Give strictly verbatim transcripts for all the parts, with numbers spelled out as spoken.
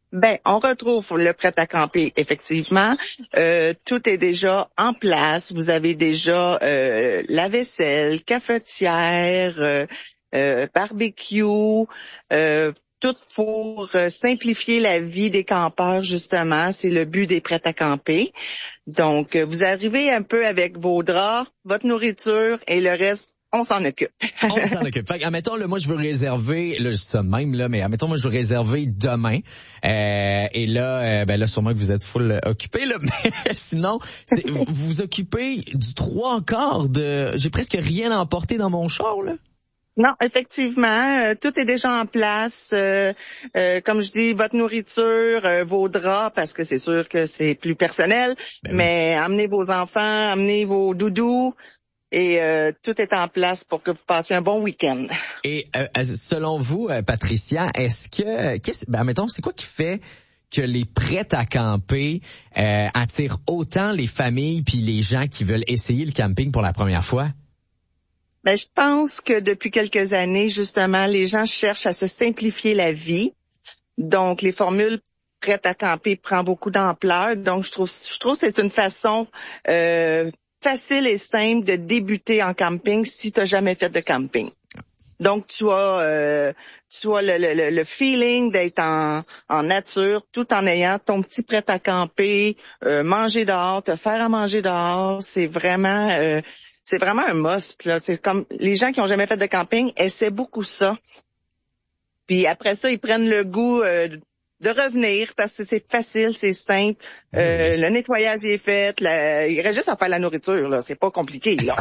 Ben, on retrouve le prêt-à-camper, effectivement. Euh, tout est déjà en place. Vous avez déjà euh, la vaisselle, cafetière, euh, euh, barbecue, euh, tout pour euh, simplifier la vie des campeurs, justement. C'est le but des prêt-à-camper. Donc, euh, vous arrivez un peu avec vos draps, votre nourriture et le reste, on s'en occupe. On s'en occupe. Fait que, admettons, là, moi, je veux réserver, là, je dis ça de même, là, mais admettons, moi, je veux réserver demain. Euh, et là, euh, ben là, sûrement que vous êtes full euh, occupé, là, mais sinon, c'est, vous vous occupez du trois quarts de, j'ai presque rien à emporter dans mon char, là. Non, effectivement, euh, tout est déjà en place. Euh, euh, comme je dis, votre nourriture, euh, vos draps, parce que c'est sûr que c'est plus personnel, Ben oui. mais amenez vos enfants, amenez vos doudous et euh, tout est en place pour que vous passiez un bon week-end. Et euh, selon vous, euh, Patricia, est-ce que, qu'est-ce, ben, admettons, c'est quoi qui fait que les prêts à camper euh, attirent autant les familles puis les gens qui veulent essayer le camping pour la première fois? Ben, je pense que depuis quelques années, justement, les gens cherchent à se simplifier la vie. Donc, les formules prêtes à camper prennent beaucoup d'ampleur. Donc, je trouve, je trouve que c'est une façon euh, facile et simple de débuter en camping si tu n'as jamais fait de camping. Donc, tu as, euh, tu as le, le, le feeling d'être en, en nature tout en ayant ton petit prêt à camper, euh, manger dehors, te faire à manger dehors. C'est vraiment... Euh, C'est vraiment un must, là. C'est comme les gens qui ont jamais fait de camping essaient beaucoup ça. Puis après ça, ils prennent le goût euh, de revenir parce que c'est facile, c'est simple. Euh, oui. Le nettoyage est fait. La... Il reste juste à faire la nourriture, là. C'est pas compliqué, là.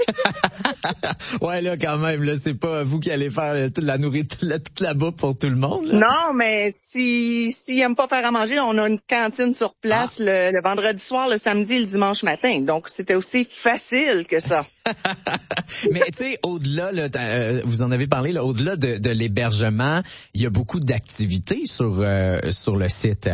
Ouais, là, quand même, là, c'est pas vous qui allez faire euh, toute la nourriture, toute la, toute la bouffe pour tout le monde, là. Non, mais si s'ils aiment pas faire à manger, on a une cantine sur place Ah. le, le vendredi soir, le samedi et le dimanche matin. Donc, c'était aussi facile que ça. Mais tu sais, au-delà, là, euh, vous en avez parlé, là, au-delà de, de l'hébergement, il y a beaucoup d'activités sur euh, sur le site.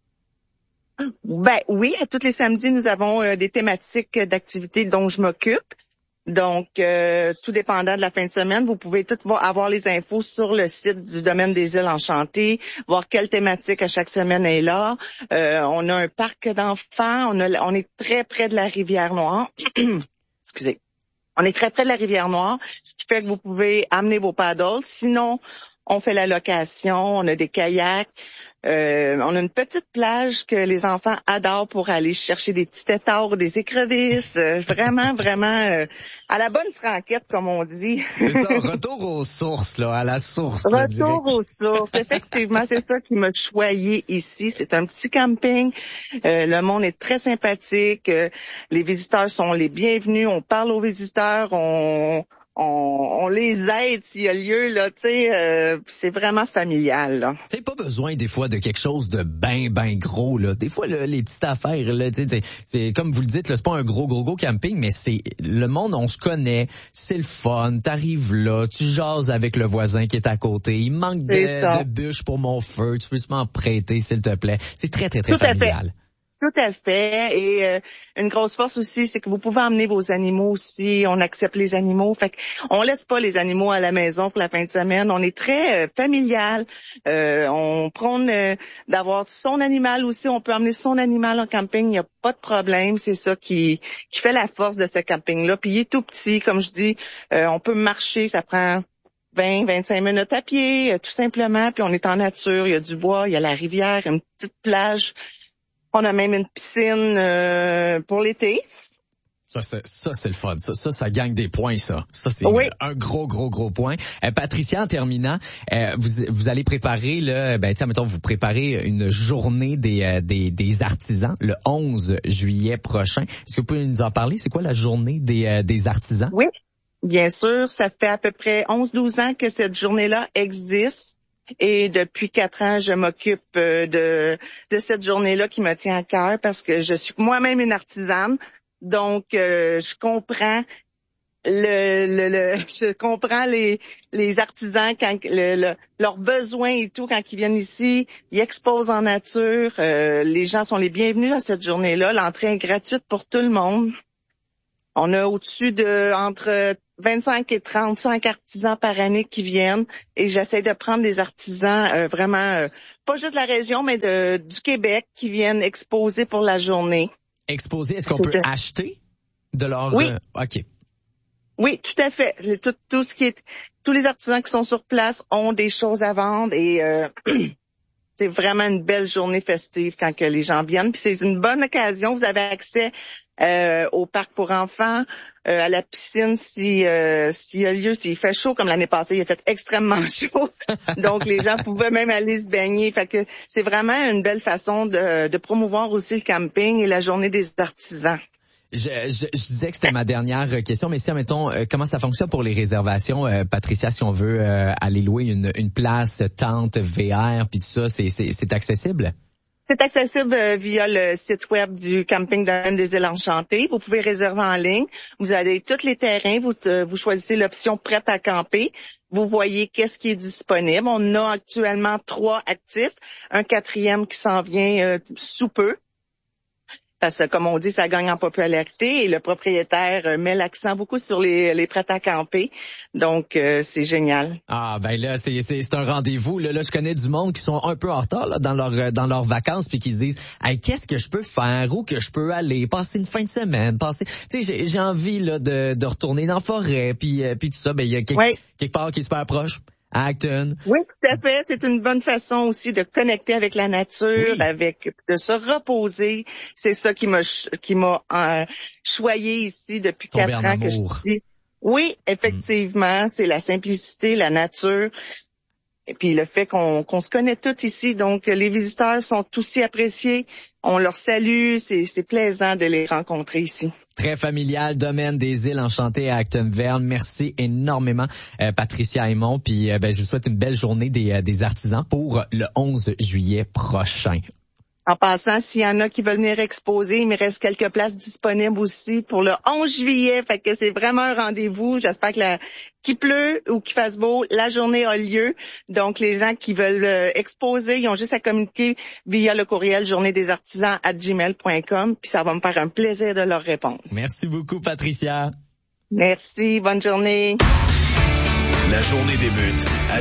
Ben oui, à tous les samedis, nous avons euh, des thématiques d'activités dont je m'occupe. Donc, euh, tout dépendant de la fin de semaine, vous pouvez tout voir, avoir les infos sur le site du domaine des îles Enchantées, voir quelle thématique à chaque semaine est là. Euh, on a un parc d'enfants, on, a, on est très près de la rivière Noire. Excusez. On est très près de la rivière Noire, ce qui fait que vous pouvez amener vos paddles. Sinon, on fait la location, on a des kayaks. Euh, on a une petite plage que les enfants adorent pour aller chercher des petits têtards ou des écrevisses. Euh, vraiment, vraiment euh, à la bonne franquette, comme on dit. C'est ça, retour aux sources, là, à la source. Là, Retour aux sources. Effectivement, c'est ça qui m'a choyé ici. C'est un petit camping. Euh, le monde est très sympathique. Euh, les visiteurs sont les bienvenus. On parle aux visiteurs. On... On, on les aide s'il y a lieu, là, tu sais, euh, c'est vraiment familial, là. T'as pas besoin des fois de quelque chose de ben ben gros, là. Des fois, là, les petites affaires, là, tu sais, c'est, c'est comme vous le dites, là, c'est pas un gros gros gros camping, mais c'est le monde, on se connaît, c'est le fun. T'arrives là, tu jases avec le voisin qui est à côté. Il manque de, de bûches pour mon feu, tu peux m'en prêter, s'il te plaît. C'est très très très Tout familial. Tout à fait. Et euh, une grosse force aussi, c'est que vous pouvez emmener vos animaux aussi. On accepte les animaux. Fait qu'on laisse pas les animaux à la maison pour la fin de semaine. On est très euh, familial. Euh, on prône euh, d'avoir son animal aussi. On peut emmener son animal en camping. Il n'y a pas de problème. C'est ça qui qui fait la force de ce camping-là. Puis il est tout petit, comme je dis. Euh, on peut marcher. Ça prend vingt, vingt-cinq minutes à pied, euh, tout simplement. Puis on est en nature. Il y a du bois, il y a la rivière, une petite plage. On a même une piscine euh, pour l'été. Ça, c'est, ça, c'est le fun. Ça, ça, ça gagne des points, ça. Ça, c'est oui. un gros, gros, gros point. Euh, Patricia, en terminant, euh, vous, vous allez préparer, là, ben, tiens, mettons, vous préparez une journée des, euh, des, des artisans le onze juillet prochain. Est-ce que vous pouvez nous en parler? C'est quoi la journée des, euh, des artisans? Oui, bien sûr. Ça fait à peu près onze douze ans que cette journée-là existe. Et depuis quatre ans, je m'occupe de de cette journée-là qui me tient à cœur parce que je suis moi-même une artisane. Donc, euh, je comprends le, le, le je comprends les les artisans quand le, le, leurs besoins et tout quand ils viennent ici, ils exposent en nature. Euh, les gens sont les bienvenus à cette journée-là. L'entrée est gratuite pour tout le monde. On a au-dessus de entre vingt-cinq et trente-cinq artisans par année qui viennent et j'essaie de prendre des artisans euh, vraiment, euh, pas juste de la région, mais de, du Québec qui viennent exposer pour la journée. Exposer, est-ce qu'on peut C'est... acheter de leur... Oui. Euh, OK. Oui, tout à fait. Le, tout, tout ce qui est, tous les artisans qui sont sur place ont des choses à vendre et euh, c'est vraiment une belle journée festive quand que les gens viennent. Puis c'est une bonne occasion. Vous avez accès euh, au parc pour enfants, euh, à la piscine si euh, s'il y a lieu, s'il fait chaud, comme l'année passée, il a fait extrêmement chaud. Donc les gens pouvaient même aller se baigner. Fait que c'est vraiment une belle façon de, de promouvoir aussi le camping et la journée des artisans. Je, je, je disais que c'était ma dernière question, mais si, admettons, euh, comment ça fonctionne pour les réservations, euh, Patricia, si on veut euh, aller louer une, une place, tente, V R, puis tout ça, c'est, c'est, c'est accessible? C'est accessible euh, via le site web du camping de des Îles Enchantées. Vous pouvez réserver en ligne. Vous avez tous les terrains. Vous, euh, vous choisissez l'option prête à camper. Vous voyez qu'est-ce qui est disponible. On a actuellement trois actifs. Un quatrième qui s'en vient euh, sous peu. Parce que, comme on dit, ça gagne en popularité et le propriétaire met l'accent beaucoup sur les, les prêts à camper. Donc, euh, c'est génial. Ah, ben là, c'est, c'est, c'est un rendez-vous. Là, là, je connais du monde qui sont un peu en retard là, dans leur dans leurs vacances puis qui se disent hey, qu'est-ce que je peux faire, où que je peux aller, passer une fin de semaine, passer. Tu sais, j'ai, j'ai envie là de, de retourner dans la forêt puis euh, puis tout ça. Ben il y a quelque, oui. quelque part qui est super proche. Acton. Oui, tout à fait. C'est une bonne façon aussi de connecter avec la nature, oui. avec de se reposer. C'est ça qui m'a qui m'a euh, choyé ici depuis Tomber quatre ans que je suis. Oui, effectivement, mm. c'est la simplicité, la nature. Et puis le fait qu'on, qu'on se connaît tous ici, donc les visiteurs sont aussi appréciés. On leur salue, c'est, c'est plaisant de les rencontrer ici. Très familial, domaine des Îles Enchantées à Acton-Verne. Merci énormément, euh, Patricia Aymon. Puis euh, ben, je vous souhaite une belle journée des, euh, des artisans pour le onze juillet prochain. En passant, s'il y en a qui veulent venir exposer, il me reste quelques places disponibles aussi pour le onze juillet. Fait que c'est vraiment un rendez-vous. J'espère que la, qu'il pleut ou qu'il fasse beau, la journée a lieu. Donc, les gens qui veulent euh, exposer, ils ont juste à communiquer via le courriel journée des artisans arobase gmail point com. Puis ça va me faire un plaisir de leur répondre. Merci beaucoup, Patricia. Merci. Bonne journée. La journée débute avec